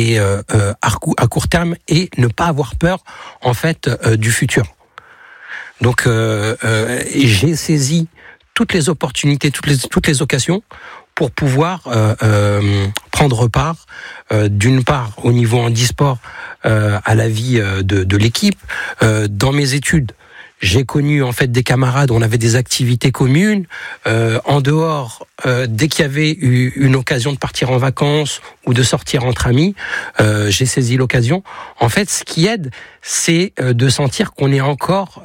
et à court terme et ne pas avoir peur en fait du futur. Donc j'ai saisi toutes les opportunités, toutes les occasions pour pouvoir prendre part, d'une part au niveau handisport, à la vie de l'équipe, dans mes études. J'ai connu en fait des camarades, on avait des activités communes. En dehors, dès qu'il y avait eu une occasion de partir en vacances ou de sortir entre amis, j'ai saisi l'occasion. En fait, ce qui aide, c'est de sentir qu'on est encore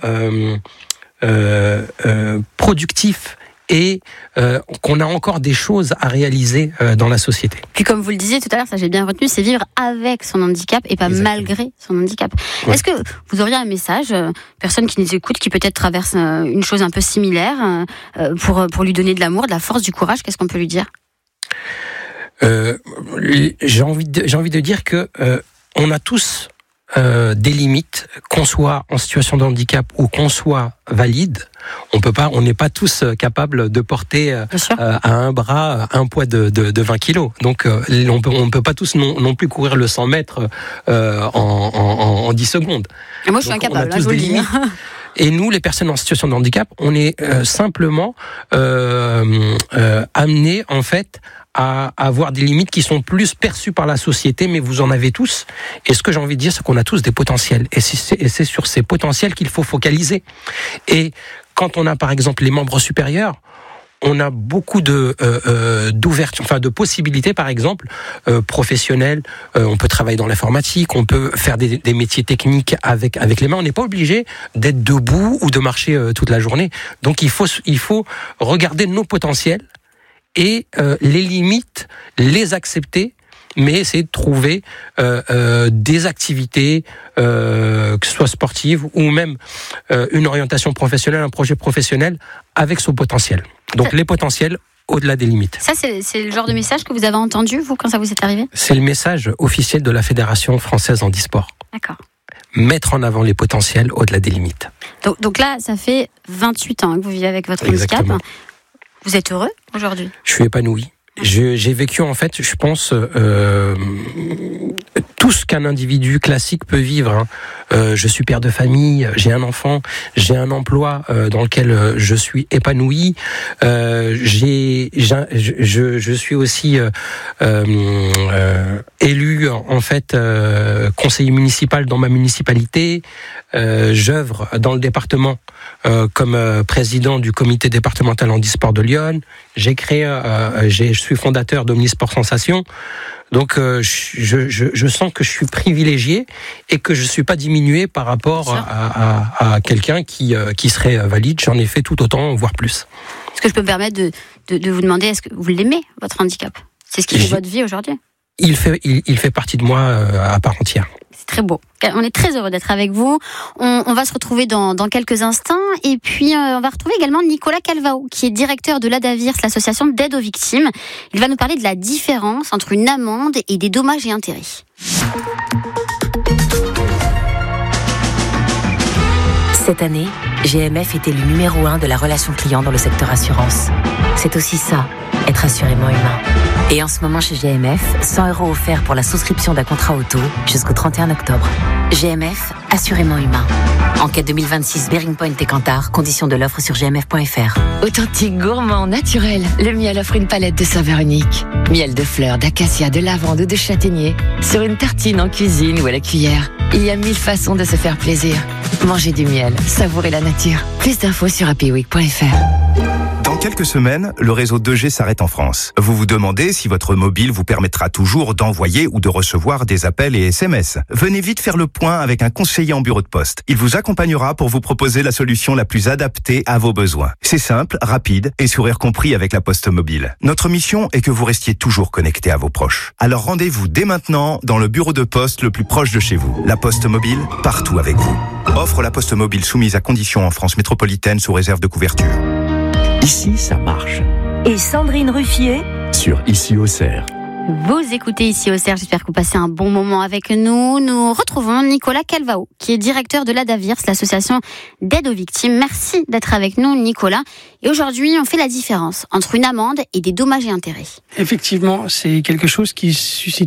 productif et qu'on a encore des choses à réaliser dans la société. Puis comme vous le disiez tout à l'heure, ça j'ai bien retenu, c'est vivre avec son handicap et pas Exactement. Malgré son handicap. Ouais. Est-ce que vous auriez un message, personne qui nous écoute, qui peut-être traverse une chose un peu similaire, pour lui donner de l'amour, de la force, du courage, qu'est-ce qu'on peut lui dire ? J'ai envie de dire que on a tous des limites, qu'on soit en situation de handicap ou qu'on soit valide. On n'est pas tous capables de porter à un bras un poids de 20 kilos. Donc on peut pas tous non plus courir le 100 mètres en 10 secondes. Et moi je suis incapable, je vous le dis. Et nous, les personnes en situation de handicap, on est simplement amenés en fait à avoir des limites qui sont plus perçues par la société, mais vous en avez tous. Et ce que j'ai envie de dire, c'est qu'on a tous des potentiels. Et c'est sur ces potentiels qu'il faut focaliser. Et quand on a, par exemple, les membres supérieurs, on a beaucoup d'ouverture, enfin de possibilités, par exemple, professionnelles. On peut travailler dans l'informatique, on peut faire des métiers techniques avec les mains. On n'est pas obligé d'être debout ou de marcher toute la journée. Donc il faut regarder nos potentiels et les limites, les accepter, mais essayer de trouver des activités, que ce soit sportives ou même une orientation professionnelle, un projet professionnel avec son potentiel. Donc les potentiels au-delà des limites. Ça, c'est le genre de message que vous avez entendu, vous, quand ça vous est arrivé ? C'est le message officiel de la Fédération française handisport. D'accord. Mettre en avant les potentiels au-delà des limites. Donc là, ça fait 28 ans que vous vivez avec votre Exactement. handicap. Vous êtes heureux aujourd'hui ? Je suis épanoui. J'ai vécu, en fait, je pense, tout ce qu'un individu classique peut vivre. Hein. Je suis père de famille, j'ai un enfant, j'ai un emploi dans lequel je suis épanoui. Je suis aussi élu, en fait, conseiller municipal dans ma municipalité. J'œuvre dans le département comme président du comité départemental handisport de Lyon. Je suis fondateur d'Omnisport Sensation. Donc je sens que je suis privilégié et que je suis pas diminué par rapport à quelqu'un qui serait valide. J'en ai fait tout autant, voire plus. Est-ce que je peux me permettre de vous demander, est-ce que vous l'aimez, votre handicap ? C'est ce qui fait votre vie aujourd'hui ? Il fait partie de moi à part entière. C'est très beau. On est très heureux d'être avec vous. On va se retrouver dans quelques instants. Et puis, on va retrouver également Nicolas Calvao, qui est directeur de l'ADAVIRS, l'association d'aide aux victimes. Il va nous parler de la différence entre une amende et des dommages et intérêts. Cette année, GMF est élu numéro 1 de la relation client dans le secteur assurance. C'est aussi ça, être assurément humain. Et en ce moment chez GMF, 100 € offerts pour la souscription d'un contrat auto jusqu'au 31 octobre. GMF, assurément humain. Enquête 2026, Bearing Point et Kantar, conditions de l'offre sur gmf.fr. Authentique, gourmand, naturel, le miel offre une palette de saveurs uniques. Miel de fleurs, d'acacia, de lavande ou de châtaignier, sur une tartine en cuisine ou à la cuillère. Il y a 1000 façons de se faire plaisir. Mangez du miel, savourez la nature. Plus d'infos sur happyweek.fr. Dans quelques semaines, le réseau 2G s'arrête en France. Vous vous demandez si votre mobile vous permettra toujours d'envoyer ou de recevoir des appels et SMS. Venez vite faire le point avec un conseiller en bureau de poste. Il vous accompagnera pour vous proposer la solution la plus adaptée à vos besoins. C'est simple, rapide et sourire compris avec la Poste Mobile. Notre mission est que vous restiez toujours connecté à vos proches. Alors rendez-vous dès maintenant dans le bureau de poste le plus proche de chez vous. La Poste Mobile, partout avec vous. Offre la Poste Mobile soumise à conditions en France métropolitaine sous réserve de couverture. Ici, ça marche. Et Sandrine Ruffier Sur Ici Auxerre. Vous écoutez Ici Auxerre, j'espère que vous passez un bon moment avec nous. Nous retrouvons Nicolas Calvao, qui est directeur de l'ADAVIRS, l'association d'aide aux victimes. Merci d'être avec nous, Nicolas. Et aujourd'hui, on fait la différence entre une amende et des dommages et intérêts. Effectivement, c'est quelque chose qui suscite